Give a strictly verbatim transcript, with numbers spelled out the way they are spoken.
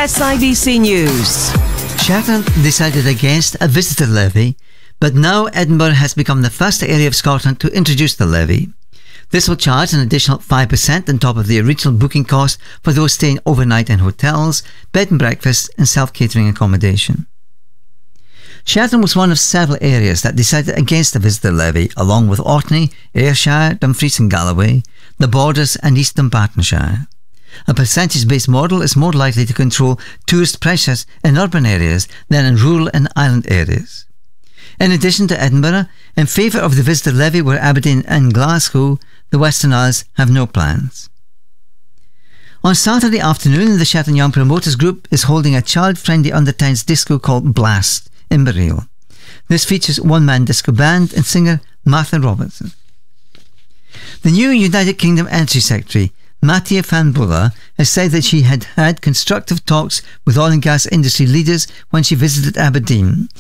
S I B C News. Shetland decided against a visitor levy, but now Edinburgh has become the first area of Scotland to introduce the levy. This will charge an additional five percent on top of the original booking cost for those staying overnight in hotels, bed and breakfast and self-catering accommodation. Shetland was one of several areas that decided against the visitor levy, along with Orkney, Ayrshire, Dumfries and Galloway, the Borders and East Dunbartonshire. A percentage-based model is more likely to control tourist pressures in urban areas than in rural and island areas. In addition to Edinburgh, in favour of the visitor levy were Aberdeen and Glasgow. The Western Isles have no plans. On Saturday afternoon, the Shetland Young Promoters Group is holding a child-friendly undertones disco called Blast in Barreel. This features one-man disco band and singer Martha Robertson. The new United Kingdom Energy Secretary, Mattia van Bulla, has said that she had had constructive talks with oil and gas industry leaders when she visited Aberdeen,